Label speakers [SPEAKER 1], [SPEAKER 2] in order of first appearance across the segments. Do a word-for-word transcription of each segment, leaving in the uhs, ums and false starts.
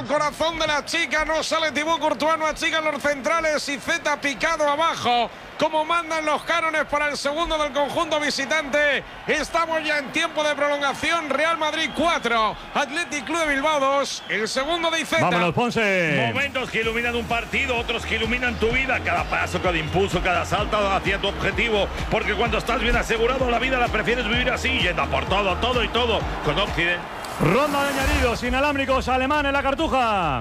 [SPEAKER 1] al corazón de la chica. No sale Thibaut Courtois, no achican los centrales y Zeta picado abajo. Como mandan los cánones para el segundo del conjunto visitante. Estamos ya en tiempo de prolongación. Real Madrid cuatro, Athletic Club de Bilbao dos. El segundo de Iceta.
[SPEAKER 2] Vámonos, Ponce.
[SPEAKER 3] Momentos que iluminan un partido, otros que iluminan tu vida. Cada paso, cada impulso, cada salto hacia tu objetivo. Porque cuando estás bien asegurado, la vida la prefieres vivir así, yendo por todo, todo y todo. Con Occident.
[SPEAKER 2] Ronda de añadidos inalámbricos alemán en la Cartuja.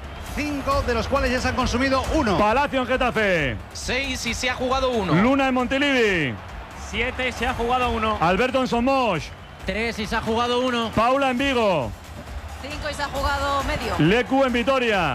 [SPEAKER 4] Cinco, de los cuales ya se han consumido uno.
[SPEAKER 2] Palacio en Getafe.
[SPEAKER 5] Seis y se ha jugado uno.
[SPEAKER 2] Luna en Montilivi.
[SPEAKER 6] Siete y se ha jugado uno.
[SPEAKER 2] Alberto en Somos.
[SPEAKER 5] Tres y se ha jugado uno.
[SPEAKER 2] Paula en Vigo.
[SPEAKER 7] Cinco y se ha jugado medio.
[SPEAKER 2] Lecu en Vitoria.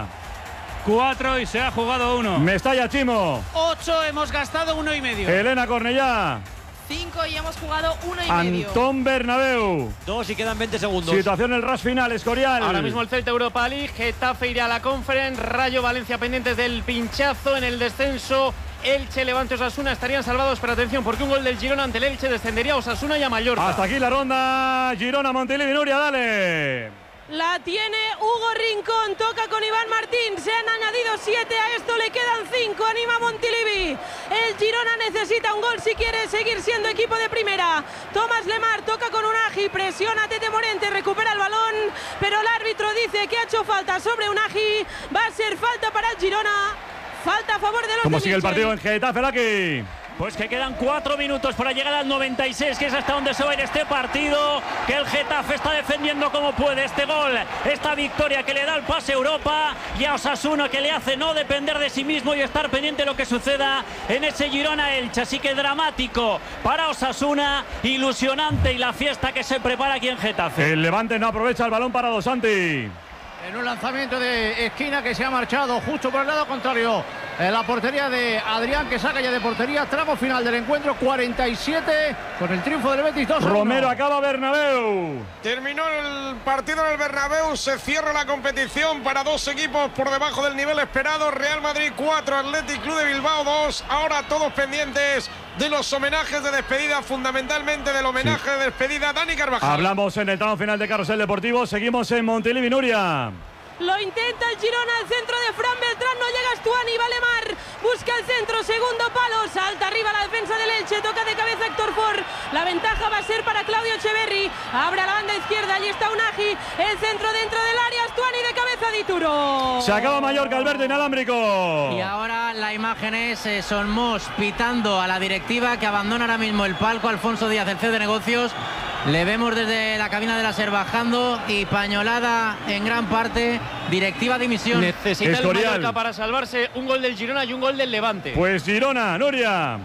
[SPEAKER 6] Cuatro y se ha jugado uno.
[SPEAKER 2] Mestalla Chimo.
[SPEAKER 5] Ocho, hemos gastado uno y medio.
[SPEAKER 2] Elena Cornellá.
[SPEAKER 7] Cinco y hemos jugado uno y medio.
[SPEAKER 2] Antón Bernabéu.
[SPEAKER 5] Dos y quedan veinte segundos.
[SPEAKER 2] Situación en el rush final, Escorial.
[SPEAKER 6] Ahora mismo el Celta Europa League, Getafe irá a la Conference, Rayo Valencia pendientes del pinchazo en el descenso. Elche, Levante, Osasuna estarían salvados, pero atención, porque un gol del Girona ante el Elche descendería a Osasuna y a Mallorca.
[SPEAKER 2] Hasta aquí la ronda. Girona, Montilivi, Nuria, dale.
[SPEAKER 7] La tiene Hugo Rincón, toca con Iván Martín, se han añadido siete, a esto le quedan cinco, anima Montilivi. El Girona necesita un gol si quiere seguir siendo equipo de primera. Tomás Lemar toca con Unagi, presiona Tete Morente, recupera el balón, pero el árbitro dice que ha hecho falta sobre Unagi, va a ser falta para el Girona, falta a favor de los
[SPEAKER 2] ¿Cómo
[SPEAKER 7] de
[SPEAKER 2] sigue el
[SPEAKER 7] Michel.
[SPEAKER 2] partido en Getafe, Laki?
[SPEAKER 6] Pues que quedan cuatro minutos para llegar al noventa y seis, que es hasta donde se va a ir este partido, que el Getafe está defendiendo como puede este gol, esta victoria que le da el pase a Europa, y a Osasuna que le hace no depender de sí mismo y estar pendiente de lo que suceda en ese Girona-Elche. Así que dramático para Osasuna, ilusionante, y la fiesta que se prepara aquí en Getafe.
[SPEAKER 2] El Levante no aprovecha el balón para Dos Santi.
[SPEAKER 8] En un lanzamiento de esquina que se ha marchado justo por el lado contrario. En la portería de Adrián, que saca ya de portería. Tramo final del encuentro, cuarenta y siete, con el triunfo del Betis dos a uno.
[SPEAKER 2] Romero acaba Bernabéu.
[SPEAKER 1] Terminó el partido en el Bernabéu, se cierra la competición para dos equipos por debajo del nivel esperado. Real Madrid cuatro, Athletic Club de Bilbao dos. Ahora todos pendientes de los homenajes de despedida, fundamentalmente del homenaje sí. de despedida a Dani Carvajal.
[SPEAKER 2] Hablamos en el tramo final de Carrusel Deportivo, seguimos en Montilivi, Nuria.
[SPEAKER 7] Lo intenta el Girona, el centro de Fran Beltrán, no llega Stuani, vale Mar, busca el centro, segundo palo, salta arriba la defensa del Elche, toca de cabeza Héctor Ford, la ventaja va a ser para Claudio Echeverri, abre a la banda izquierda, allí está Unagi, el centro dentro del área, Stuani de cabeza, Dituro.
[SPEAKER 2] Se acaba Mallorca, Alberto inalámbrico.
[SPEAKER 5] Y ahora la imagen es eh, Son Mos pitando a la directiva que abandona ahora mismo el palco, Alfonso Díaz, el C E O de negocios. Le vemos desde la cabina de la SER bajando y pañolada en gran parte. Directiva dimisión.
[SPEAKER 6] Necesita
[SPEAKER 2] Escorial.
[SPEAKER 6] el Mallorca para salvarse un gol del Girona y un gol del Levante.
[SPEAKER 2] Pues Girona, Nuria.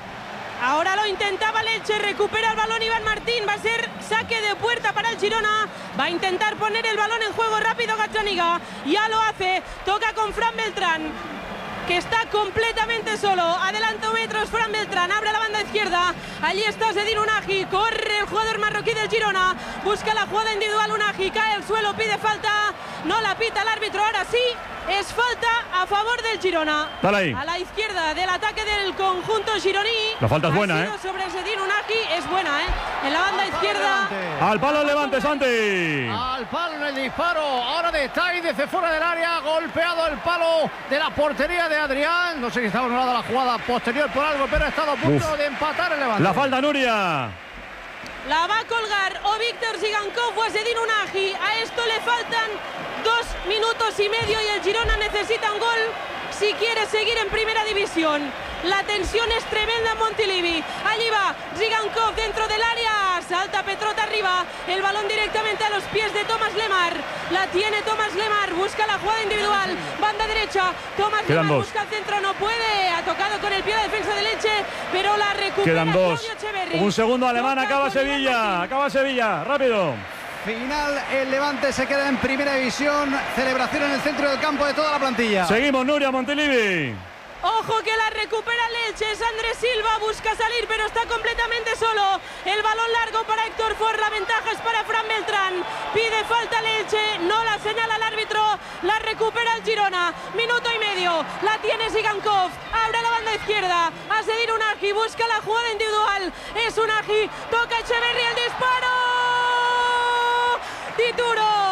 [SPEAKER 7] Ahora lo intentaba el Elche, recupera el balón Iván Martín, va a ser saque de puerta para el Girona, va a intentar poner el balón en juego rápido Gazzaniga, ya lo hace, toca con Fran Beltrán, que está completamente solo, adelanta metros Fran Beltrán, abre la banda izquierda, allí está Zedine Unagi, corre el jugador marroquí del Girona, busca la jugada individual Unagi, cae al suelo, pide falta, no la pita el árbitro, ahora sí, es falta a favor del Girona.
[SPEAKER 2] Dale ahí.
[SPEAKER 7] A la izquierda del ataque del conjunto gironí.
[SPEAKER 2] La falta es buena,
[SPEAKER 7] ha sido
[SPEAKER 2] ¿eh?
[SPEAKER 7] sobre Zedine Unagi, es buena, ¿eh? En la banda izquierda.
[SPEAKER 2] Al palo el Levante, Santi.
[SPEAKER 8] Al palo en el disparo, ahora de Tai desde fuera del área, golpeado el palo de la portería de Adrián. No sé si estaba anulada la jugada posterior por algo, pero ha estado a punto
[SPEAKER 2] Uf.
[SPEAKER 8] de empatar el Levante.
[SPEAKER 2] La falta, Nuria.
[SPEAKER 7] La va a colgar o Víctor Zigankov o a Zedine Unagi. A esto le faltan dos minutos y medio y el Girona necesita un gol si quiere seguir en primera división. La tensión es tremenda en Montilivi. Allí va Zigankov dentro del área. Salta Petrota arriba. El balón directamente a los pies de Tomás Lemar. La tiene Tomás Lemar. Busca la jugada individual. Banda derecha. Tomás
[SPEAKER 2] Quedan
[SPEAKER 7] Lemar
[SPEAKER 2] dos.
[SPEAKER 7] busca el centro. No puede. Ha tocado con el pie la defensa del Elche. Pero la recupera
[SPEAKER 2] Quedan dos.
[SPEAKER 7] Claudio Echeverri.
[SPEAKER 2] Un segundo alemán,
[SPEAKER 7] Toca
[SPEAKER 2] acaba
[SPEAKER 7] con Iván
[SPEAKER 2] Sevilla.
[SPEAKER 7] Martín.
[SPEAKER 2] Acaba Sevilla, rápido.
[SPEAKER 4] Final, el Levante se queda en primera división. Celebración en el centro del campo de toda la plantilla.
[SPEAKER 2] Seguimos, Nuria, Montilivi.
[SPEAKER 7] Ojo que la recupera el Elche, es Andrés Silva, busca salir pero está completamente solo. El balón largo para Héctor Ford, la ventaja es para Fran Beltrán. Pide falta el Elche, no la señala el árbitro, la recupera el Girona. Minuto y medio, la tiene Zigankov, abre la banda izquierda, a seguir Unagi, busca la jugada individual. Es Unagi, toca Echeverri, el disparo. Dituro.